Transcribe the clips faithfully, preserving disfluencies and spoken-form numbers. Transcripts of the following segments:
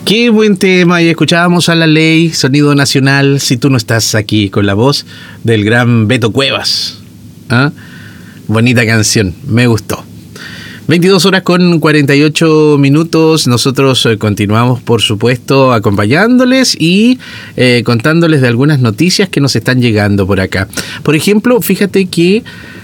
Qué buen tema, y escuchábamos a La Ley, sonido nacional, si tú no estás aquí, con la voz del gran Beto Cuevas. ¿Ah? Bonita canción, me gustó. veintidós horas con cuarenta y ocho minutos, nosotros eh, continuamos por supuesto acompañándoles y eh, contándoles de algunas noticias que nos están llegando por acá. Por ejemplo, fíjate que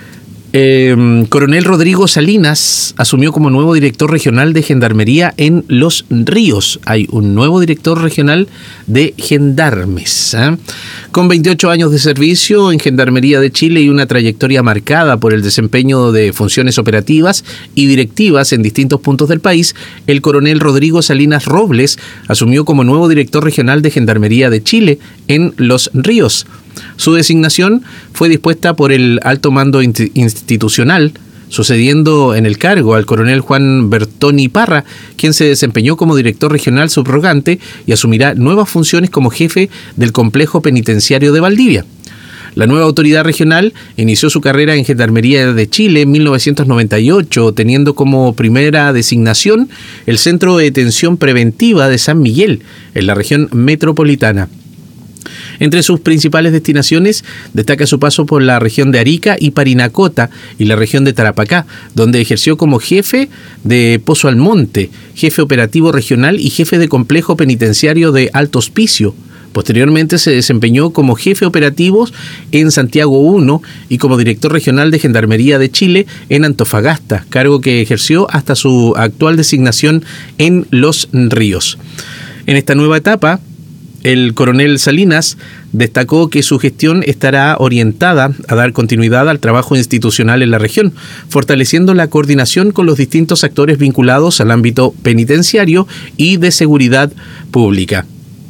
Eh, Coronel Rodrigo Salinas asumió como nuevo director regional de Gendarmería en Los Ríos. Hay un nuevo director regional de Gendarmes, ¿eh? Con veintiocho años de servicio en Gendarmería de Chile y una trayectoria marcada por el desempeño de funciones operativas y directivas en distintos puntos del país, el coronel Rodrigo Salinas Robles asumió como nuevo director regional de Gendarmería de Chile en Los Ríos. Su designación fue dispuesta por el alto mando institucional, sucediendo en el cargo al coronel Juan Bertoni Parra, quien se desempeñó como director regional subrogante y asumirá nuevas funciones como jefe del complejo penitenciario de Valdivia. La nueva autoridad regional inició su carrera en Gendarmería de Chile en mil novecientos noventa y ocho, teniendo como primera designación el Centro de Detención Preventiva de San Miguel, en la región metropolitana. Entre sus principales destinaciones destaca su paso por la región de Arica y Parinacota y la región de Tarapacá, donde ejerció como jefe de Pozo Almonte, jefe operativo regional y jefe de complejo penitenciario de Alto Hospicio. Posteriormente se desempeñó como jefe operativo en Santiago uno y como director regional de Gendarmería de Chile en Antofagasta, cargo que ejerció hasta su actual designación en Los Ríos. En esta nueva etapa, el coronel Salinas destacó que su gestión estará orientada a dar continuidad al trabajo institucional en la región, fortaleciendo la coordinación con los distintos actores vinculados al ámbito penitenciario y de seguridad pública.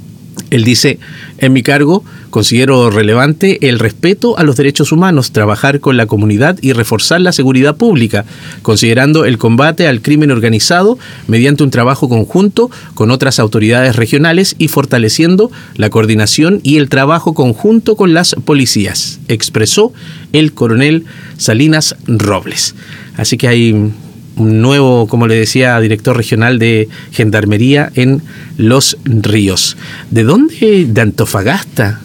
Él dice: en mi cargo considero relevante el respeto a los derechos humanos, trabajar con la comunidad y reforzar la seguridad pública, considerando el combate al crimen organizado mediante un trabajo conjunto con otras autoridades regionales y fortaleciendo la coordinación y el trabajo conjunto con las policías, expresó el coronel Salinas Robles. Así que hay un nuevo, como le decía, director regional de Gendarmería en Los Ríos. ¿De dónde? De Antofagasta.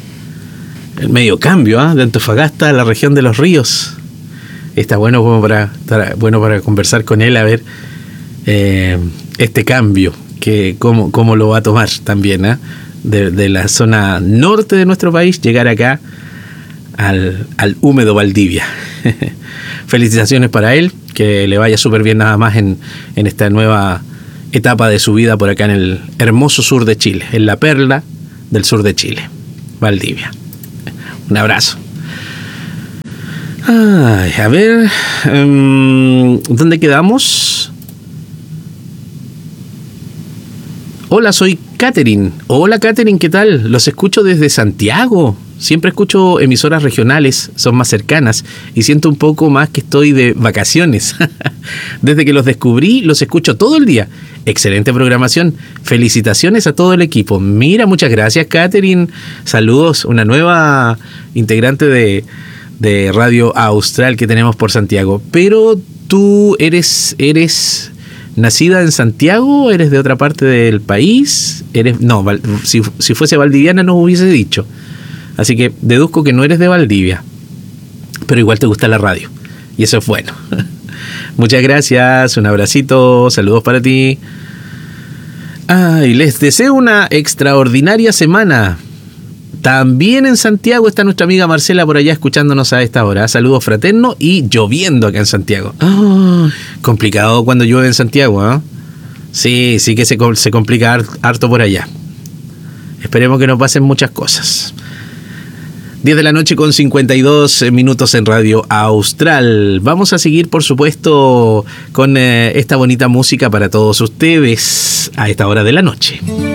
El medio cambio, ¿eh? De Antofagasta a la región de Los Ríos. Está bueno como para, para, bueno para conversar con él, a ver eh, este cambio, que cómo, cómo lo va a tomar también, ¿eh? de, de la zona norte de nuestro país, llegar acá al, al húmedo Valdivia. Felicitaciones para él, que le vaya súper bien nada más en, en esta nueva etapa de su vida por acá en el hermoso sur de Chile, en la perla del sur de Chile, Valdivia. Un abrazo. Ay, a ver, um, ¿dónde quedamos? Hola, soy Catherine. Hola, Catherine, ¿qué tal? Los escucho desde Santiago. Siempre escucho emisoras regionales, son más cercanas y siento un poco más que estoy de vacaciones. Desde que los descubrí, los escucho todo el día. Excelente programación. Felicitaciones a todo el equipo. Mira, muchas gracias, Catherine. Saludos, una nueva integrante de, de Radio Austral que tenemos por Santiago. Pero tú eres, eres nacida en Santiago, eres de otra parte del país. Eres, no, si, si fuese valdiviana nos hubiese dicho. Así que deduzco que no eres de Valdivia, pero igual te gusta la radio. Y eso es bueno. Muchas gracias, un abracito, saludos para ti. Ay, les deseo una extraordinaria semana. También en Santiago está nuestra amiga Marcela por allá escuchándonos a esta hora. Saludos fraternos y lloviendo acá en Santiago. Oh, complicado cuando llueve en Santiago, ¿eh? Sí, sí que se, se complica harto por allá. Esperemos que no pasen muchas cosas. diez de la noche con cincuenta y dos minutos en Radio Austral. Vamos a seguir, por supuesto, con eh, esta bonita música para todos ustedes a esta hora de la noche.